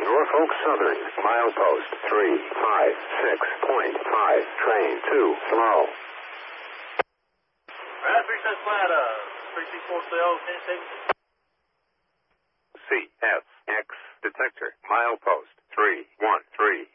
Norfolk Southern, milepost 356.5, train 2, slow. Bradford, Atlanta, 364 CSX detector, milepost 313.